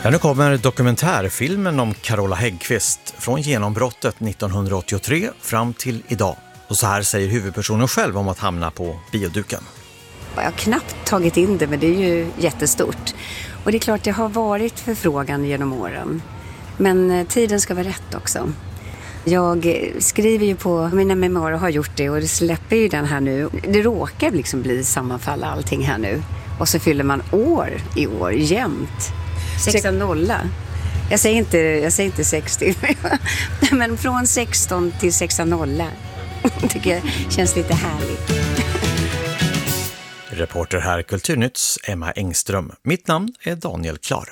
Ja, nu kommer dokumentärfilmen om Carola Häggkvist från genombrottet 1983 fram till idag. Och så här säger huvudpersonen själv om att hamna på bioduken. Jag har knappt tagit in det, men det är ju jättestort. Och det är klart, det har varit förfrågan genom åren. Men tiden ska vara rätt också. Jag skriver ju på mina memoarer och har gjort det, och det släpper ju den här nu. Det råkar liksom bli sammanfalla allting här nu. Och så fyller man år i år jämt. 16-0. Jag säger inte 60. Men från 16 till 16-0 tycker jag känns lite härligt. Reporter här Kulturnytts Emma Engström. Mitt namn är Daniel Klar.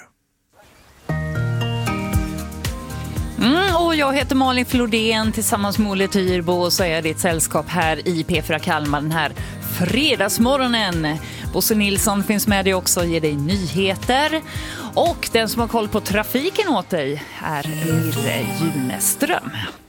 Och jag heter Malin Flodén, tillsammans med Olle Tyrbo, så är jag ditt sällskap här i P4 Kalmar den här fredagsmorgonen. Bosse Nilsson finns med dig också och ger dig nyheter. Och den som har koll på trafiken åt dig är Mirre Juneström.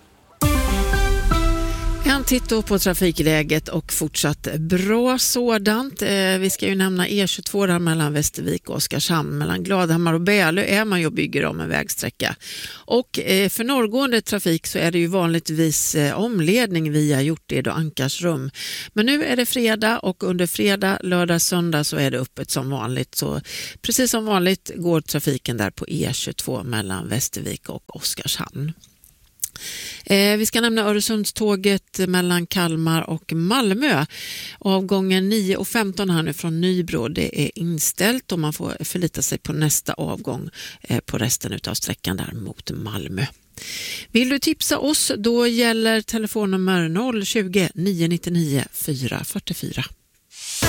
En titt på trafikläget och fortsatt bra sådant. Vi ska ju nämna E22 där mellan Västervik och Oskarshamn. Mellan Gladhammar och Bälö är man ju och bygger om en vägsträcka. Och för norrgående trafik så är det ju vanligtvis omledning via Hjorted och Ankarsrum. Men nu är det fredag, och under fredag, lördag, söndag så är det öppet som vanligt. Så precis som vanligt går trafiken där på E22 mellan Västervik och Oskarshamn. Vi ska nämna Öresundståget mellan Kalmar och Malmö. Avgången 9:15 här nu från Nybro, det är inställt, och man får förlita sig på nästa avgång på resten av sträckan där mot Malmö. Vill du tipsa oss, då gäller telefonnummer 020 999 444.